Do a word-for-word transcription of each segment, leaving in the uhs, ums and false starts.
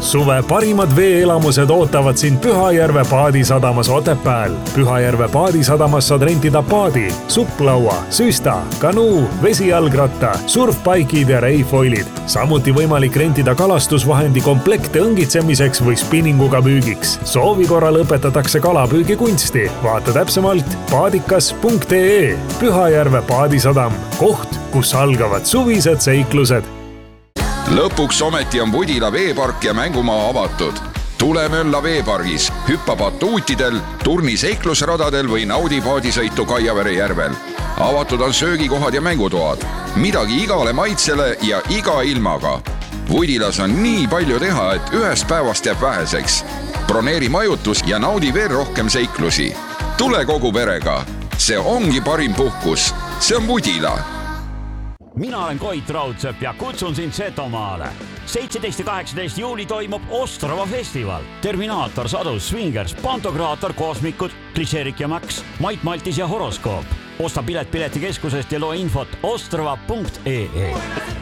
Suve parimad veeelamused ootavad sind Pühajärve paadisadamas Otepääl. Pühajärve paadisadamas saad rentida paadi, supplaua, süsta, kanuu, vesijalgratta, surfpaikid ja reifoilid. Samuti võimalik rentida kalastusvahendi komplekte õngitsemiseks või spinninguga püügiks. Soovi korral õpetatakse kalapüügi kunsti. Vaata täpsemalt paadikas punkt ee. Pühajärve paadisadam, koht, kus algavad suvised seiklused. Lõpuks ometi on Budila veepark ja mängumaa avatud. Tule mölla veepargis, hüppa batuutidel, turni seiklusradadel või naudi paadisõitu Kaiavere järvel. Avatud on söögikohad ja mängutoad. Midagi igale maitsele ja iga ilmaga. Budilas on nii palju teha, et ühest päevast jääb väheseks. Broneeri majutus ja naudi veel rohkem seiklusi. Tule kogu perega. See ongi parim puhkus. See on Budila. Mina olen Koit Raudsepp ja kutsun sind Setomaale. seitseteist ja kaheksateist juuli toimub Ostrava festival. Terminaator, Sadus, Swingers, Pantokraator, Kosmikud, Klišerik ja Max, Mait Maltis ja Horoskoop. Osta pilet piletikeskusest ja loo infot ostrava punkt ee.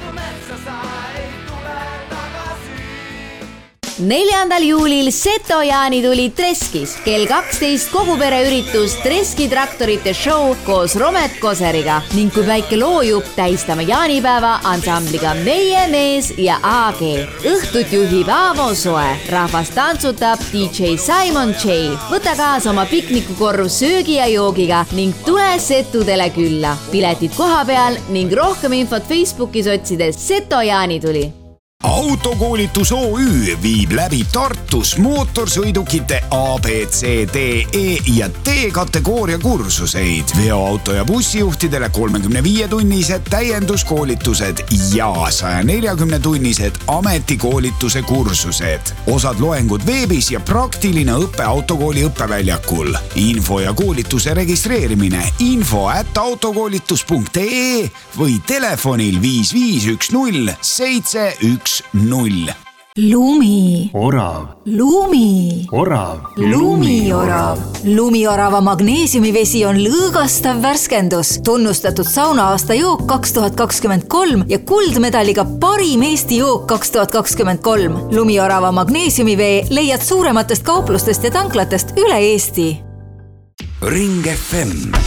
neljandal juulil Seto jaanituli Treskis. Kell kaksteist kogu pere üritus Treski traktorite show koos Romet Koseriga. Ning kui väike loojup tähistame jaanipäeva ansambliga Meie Mees ja A G. Õhtut juhib Aavo Soe. Rahvast tantsutab D J Simon J. Võta kaasa oma piknikukorv söögi ja joogiga ning tule Setudele külla. Piletid koha peal ning rohkem infot Facebookis otsides Seto jaanituli. Autokoolitus O Ü viib läbi Tartus mootorsõidukite A, B, C, D, E ja D-kategooria kursuseid. Veoauto- ja bussijuhtidele kolmekümne viie tunnised täienduskoolitused ja saja neljakümne tunnised ametikoolituse kursused. Osad loengud veebis ja praktiline õppe autokooli õppeväljakul. Info ja koolituse registreerimine info at autokoolitus punkt ee või telefonil viis viis üks null seitse üks null. Lumi. Orav. Lumi. Orav. Lumiorav. Lumiorava magneesiumivesi on lõõgastav värskendus, tunnustatud saunaaasta jook kaks tuhat kakskümmend kolm ja kuldmedaliga parim Eesti jook kaks tuhat kakskümmend kolm. Lumiorava magneesiumivee leiad suurematest kauplustest ja tanklatest üle Eesti. Ring F M